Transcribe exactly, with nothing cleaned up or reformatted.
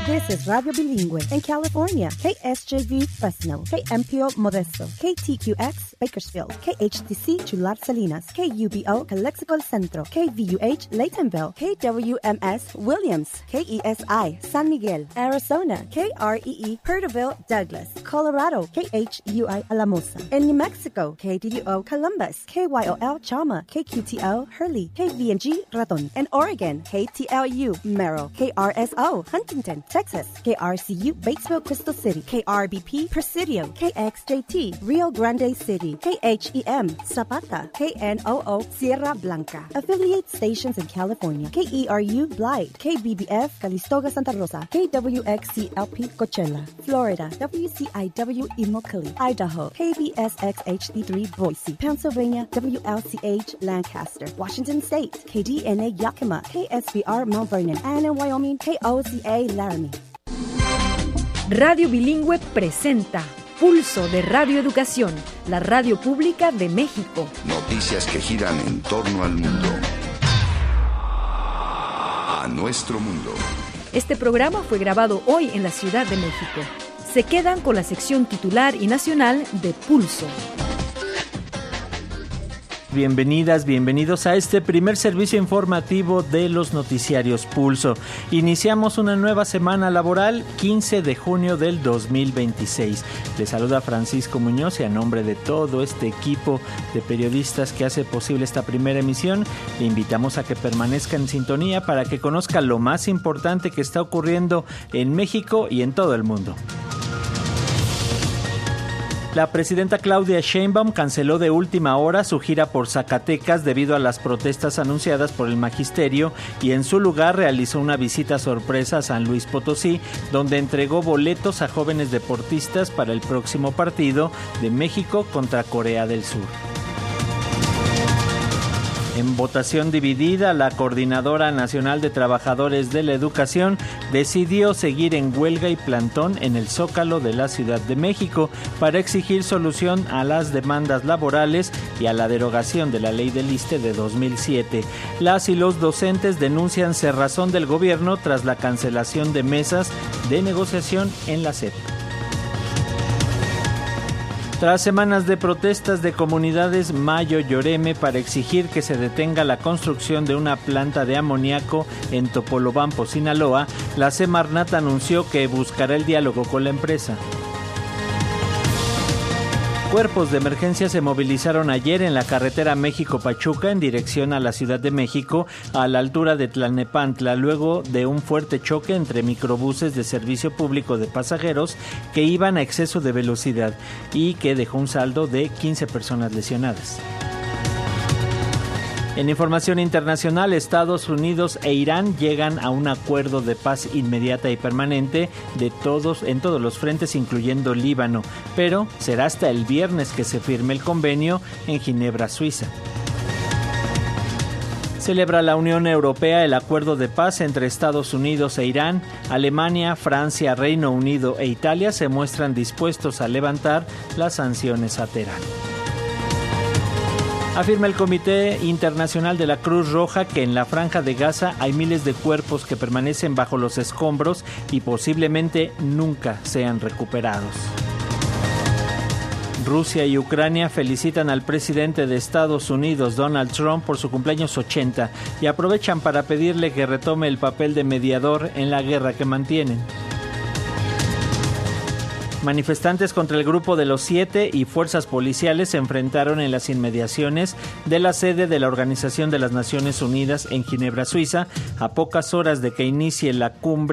This is Radio Bilingüe in California. K S J V Fresno, K M P O Modesto, K T Q X Bakersfield, K H T C Chular Salinas, K U B O Calexico Centro, K V U H Laytonville, K W M S Williams, K E S I San Miguel, Arizona, K R E E Perterville Douglas, Colorado, K H U I Alamosa. In New Mexico, K D U O Columbus, K Y O L Chama, K Q T O Hurley, K V N G Raton. In Oregon, K T L U Merrill, K R S O Huntington, Texas, K R C U Batesville Crystal City, K R B P Presidio, K X J T Rio Grande City, K H E M Zapata, K N O O Sierra Blanca. Affiliate stations in California, K E R U Blythe, K B B F Calistoga Santa Rosa, K W X C L P Coachella, Florida, W C I W Immokalee, Idaho, K B S X H D three Boise, Pennsylvania, W L C H Lancaster, Washington State, K D N A Yakima, K S B R Mount Vernon, and in Wyoming, K O C A Laramie. Radio Bilingüe presenta Pulso de Radio Educación, la radio pública de México. Noticias que giran en torno al mundo. A nuestro mundo. Este programa fue grabado hoy en la Ciudad de México. Se quedan con la sección titular y nacional de Pulso. Bienvenidas, bienvenidos a este primer servicio informativo de los noticiarios Pulso. Iniciamos una nueva semana laboral, quince de junio del dos mil veintiséis. Les saluda Francisco Muñoz y a nombre de todo este equipo de periodistas que hace posible esta primera emisión, le invitamos a que permanezca en sintonía para que conozca lo más importante que está ocurriendo en México y en todo el mundo. La presidenta Claudia Sheinbaum canceló de última hora su gira por Zacatecas debido a las protestas anunciadas por el magisterio y en su lugar realizó una visita sorpresa a San Luis Potosí, donde entregó boletos a jóvenes deportistas para el próximo partido de México contra Corea del Sur. En votación dividida, la Coordinadora Nacional de Trabajadores de la Educación decidió seguir en huelga y plantón en el Zócalo de la Ciudad de México para exigir solución a las demandas laborales y a la derogación de la Ley del ISSSTE de dos mil siete. Las y los docentes denuncian cerrazón del gobierno tras la cancelación de mesas de negociación en la S E P. Tras semanas de protestas de comunidades Mayo-Yoreme para exigir que se detenga la construcción de una planta de amoníaco en Topolobampo, Sinaloa, la Semarnat anunció que buscará el diálogo con la empresa. Cuerpos de emergencia se movilizaron ayer en la carretera México-Pachuca en dirección a la Ciudad de México a la altura de Tlalnepantla luego de un fuerte choque entre microbuses de servicio público de pasajeros que iban a exceso de velocidad y que dejó un saldo de quince personas lesionadas. En información internacional, Estados Unidos e Irán llegan a un acuerdo de paz inmediata y permanente de todos, en todos los frentes, incluyendo Líbano, pero será hasta el viernes que se firme el convenio en Ginebra, Suiza. Celebra la Unión Europea el acuerdo de paz entre Estados Unidos e Irán. Alemania, Francia, Reino Unido e Italia se muestran dispuestos a levantar las sanciones a Teherán. Afirma el Comité Internacional de la Cruz Roja que en la Franja de Gaza hay miles de cuerpos que permanecen bajo los escombros y posiblemente nunca sean recuperados. Rusia y Ucrania felicitan al presidente de Estados Unidos, Donald Trump, por su cumpleaños ochenta y aprovechan para pedirle que retome el papel de mediador en la guerra que mantienen. Manifestantes contra el Grupo de los Siete y fuerzas policiales se enfrentaron en las inmediaciones de la sede de la Organización de las Naciones Unidas en Ginebra, Suiza, a pocas horas de que inicie la cumbre